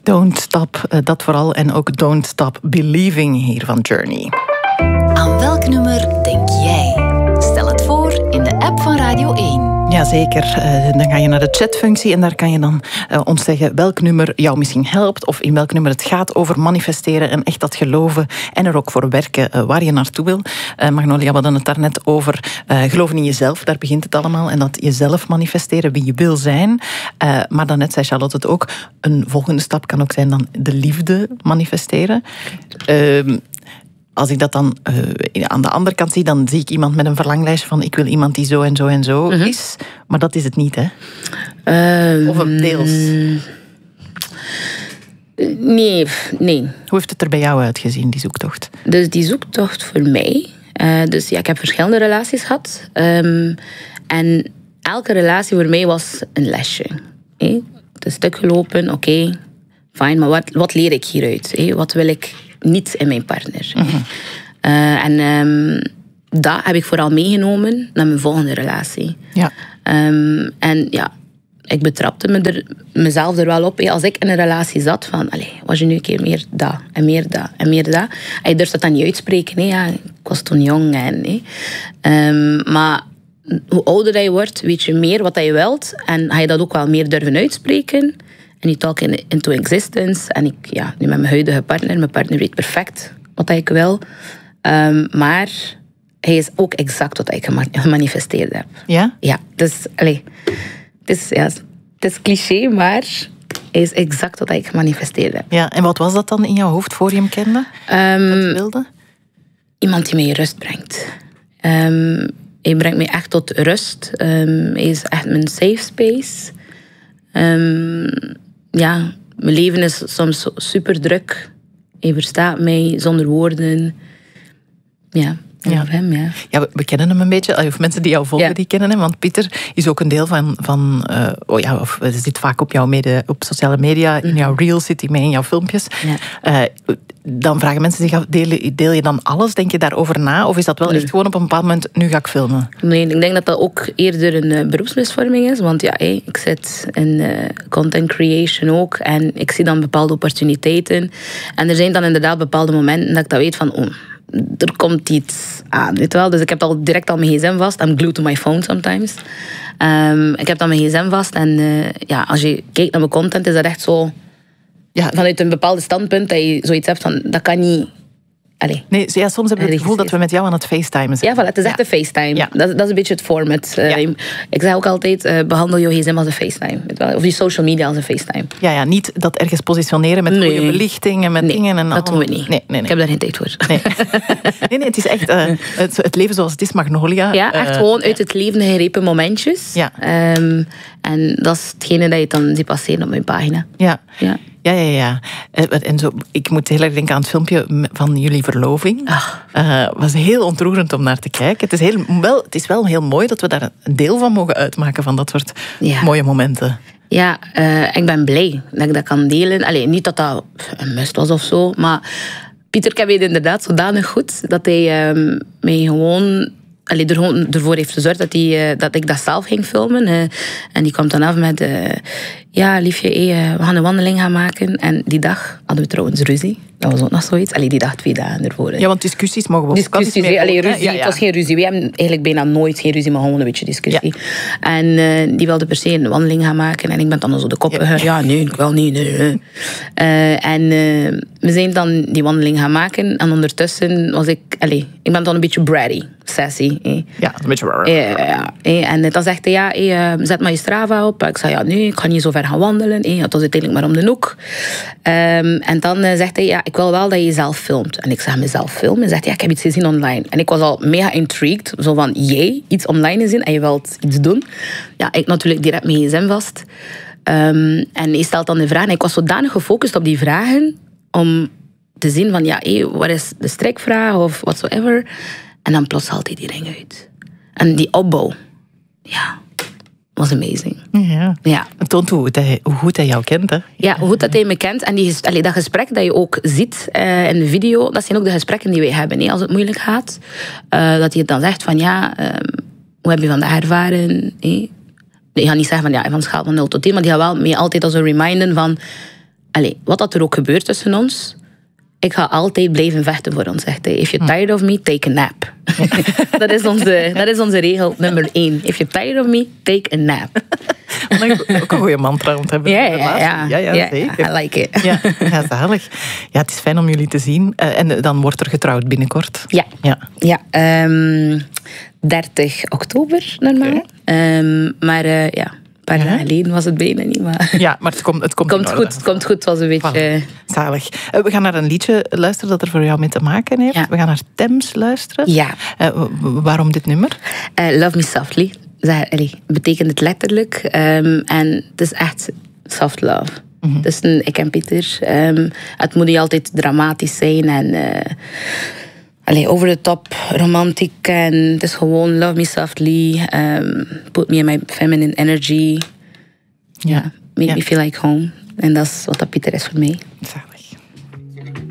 Don't stop, dat vooral. En ook Don't Stop Believing hier van Journey. Aan welk nummer denk jij? Stel het voor in de app van Radio 1. Jazeker, dan ga je naar de chatfunctie en daar kan je dan ons zeggen welk nummer jou misschien helpt of in welk nummer het gaat over manifesteren en echt dat geloven en er ook voor werken waar je naartoe wil. Magnolia, we hadden het daarnet over geloven in jezelf, daar begint het allemaal en dat jezelf manifesteren, wie je wil zijn. Maar daarnet zei Charlotte het ook, een volgende stap kan ook zijn dan de liefde manifesteren. Als ik dat dan aan de andere kant zie, dan zie ik iemand met een verlanglijstje van ik wil iemand die zo en zo en zo is. Maar dat is het niet, hè? Of een deels. Nee. Hoe heeft het er bij jou uitgezien, die zoektocht? Dus die zoektocht voor mij... dus ja, ik heb verschillende relaties gehad. En elke relatie voor mij was een lesje. Het is stuk gelopen, oké, fijn. Maar wat leer ik hieruit? Wat wil ik... niet in mijn partner. Dat heb ik vooral meegenomen naar mijn volgende relatie. Ja. En ja, ik betrapte mezelf er wel op. Als ik in een relatie zat van, was je nu een keer meer dat en meer dat en meer dat. En je durft dat dan niet uitspreken. Ja, ik was toen jong. Maar hoe ouder je wordt, weet je meer wat je wilt. En ga je dat ook wel meer durven uitspreken. En you talk into existence. En nu met mijn huidige partner. Mijn partner weet perfect wat ik wil. Maar hij is ook exact wat ik gemanifesteerd heb. Ja? Ja, dus, het is cliché, maar hij is exact wat ik gemanifesteerd heb. Ja, en wat was dat dan in jouw hoofd voor je hem kende? Wat je wilde? Iemand die mij rust brengt. Hij brengt mij echt tot rust. Hij is echt mijn safe space. Mijn leven is soms super druk. Hij verstaat mij zonder woorden. Ja, hem, ja. Ja, we kennen hem een beetje. Of mensen die jou volgen, die kennen hem. Want Pieter is ook een deel van of zit vaak op sociale media. In jouw reels zit hij mee, in jouw filmpjes. Ja. Dan vragen mensen zich af, deel je dan alles? Denk je daarover na? Of is dat wel echt gewoon op een bepaald moment, nu ga ik filmen? Nee, ik denk dat dat ook eerder een beroepsmisvorming is. Want ik zit in content creation ook. En ik zie dan bepaalde opportuniteiten. En er zijn dan inderdaad bepaalde momenten dat ik dat weet van... er komt iets aan, weet je wel. Dus ik heb al direct mijn gsm vast. I'm glued to my phone sometimes. Ik heb dan mijn gsm vast. En als je kijkt naar mijn content, is dat echt zo... Ja, vanuit een bepaald standpunt dat je zoiets hebt van... dat kan niet... Nee, soms heb je het gevoel dat we met jou aan het facetimen zijn. Ja, het is echt een FaceTime. Ja. Dat is een beetje het format. Ik zeg ook altijd, behandel je gsm als een FaceTime. Of je social media als een FaceTime. Ja, niet dat ergens positioneren met goede belichting en met dingen. En dat doen we niet. Nee. Ik heb daar geen tijd voor. Nee, het is echt het leven zoals het is, Magnolia. Ja, echt gewoon uit het leven gegrepen momentjes. Ja. En dat is hetgene dat je dan ziet passeren op mijn pagina. Ja. En zo, ik moet heel erg denken aan het filmpje van jullie verloving. Het was heel ontroerend om naar te kijken. Het is wel heel mooi dat we daar een deel van mogen uitmaken van dat soort mooie momenten. Ja, ik ben blij dat ik dat kan delen. Niet dat dat een must was of zo, maar Pieter kent mij inderdaad zodanig goed dat hij mij gewoon... ervoor heeft gezorgd dat ik dat zelf ging filmen. En die kwam dan af met... liefje, we gaan een wandeling gaan maken. En die dag hadden we trouwens ruzie. Dat was ook nog zoiets. Die dag 2 dagen ervoor. Ja, want discussies mogen we ook ruzie. Het was geen ruzie. We hebben eigenlijk bijna nooit geen ruzie, maar gewoon een beetje discussie. Ja. En die wilde per se een wandeling gaan maken. En ik ben dan zo de kop gegaan. Ja, nee, ik wil niet. Nee. En we zijn dan die wandeling gaan maken. En ondertussen was ik... ik ben dan een beetje bratty. Sassy. Ja, een beetje... Ja. En dan zegt hij, zet maar je Strava op. Ik zei, nee, ik ga niet zo ver gaan wandelen. Het was uiteindelijk maar om de hoek. En dan zegt hij, ik wil wel dat je jezelf filmt. En ik zeg, mezelf filmen? Hij zegt, ik heb iets gezien online. En ik was al mega intrigued. Zo van, jij iets online gezien en je wilt iets doen. Ja, ik natuurlijk direct mijn gsm vast. En hij stelt dan de vraag. En ik was zodanig gefocust op die vragen om te zien van, wat is de strikvraag of whatsoever. En dan plots haalt hij die ring uit. En die opbouw, was amazing. Ja. Het toont hoe goed hij jou kent, hè? Ja, hoe goed dat hij me kent. En dat gesprek dat je ook ziet in de video, dat zijn ook de gesprekken die wij hebben, als het moeilijk gaat. Dat hij dan zegt van, hoe heb je vandaag ervaren? Je gaat niet zeggen van, van schaal van 0 tot 10, maar die gaat wel mee altijd als een reminder van, wat dat er ook gebeurt tussen ons, ik ga altijd blijven vechten voor ons, zegt hij. If you're tired of me, take a nap. dat is onze regel nummer 1. If you're tired of me, take a nap. Ook een goede mantra om te hebben. Ja, zeker. I like it. Ja, zalig. Ja, het is fijn om jullie te zien. En dan wordt er getrouwd binnenkort. Ja. 30 oktober normaal. Okay. Maar een paar jaar geleden was het bijna niet. Maar ja, maar het komt goed. Het komt goed, het was een beetje... Zalig. We gaan naar een liedje luisteren dat er voor jou mee te maken heeft. Ja. We gaan naar Thames luisteren. Ja. Waarom dit nummer? Love Me Softly. Betekent het letterlijk. En het is echt soft love. Mm-hmm. Dus ik en Pieter. Het moet niet altijd dramatisch zijn en... over the top, romantiek. En het is gewoon love me softly. Put me in my feminine energy. Make me feel like home. En dat is wat dat Pieter is voor mij.